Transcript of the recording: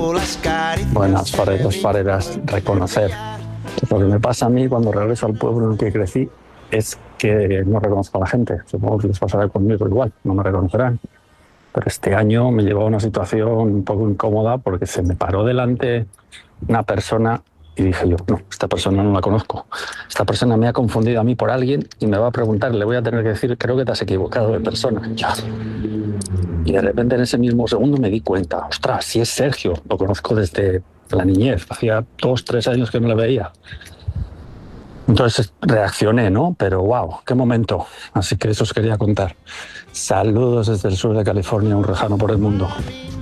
Buenas fareras, reconocer. Lo que me pasa a mí cuando regreso al pueblo en el que crecí es que no reconozco a la gente. Supongo que les pasará conmigo igual, no me reconocerán. Pero este año me llevó a una situación un poco incómoda porque se me paró delante una persona y dije yo, no, esta persona no la conozco. Esta persona me ha confundido a mí por alguien y me va a preguntar, le voy a tener que decir, creo que te has equivocado de persona. Ya. Y de repente en ese mismo segundo me di cuenta, ostras, si es Sergio, lo conozco desde la niñez, hacía 2-3 años que no le veía. Entonces reaccioné, ¿no? Pero wow, qué momento. Así que eso os quería contar. Saludos desde el sur de California, un lejano por el mundo.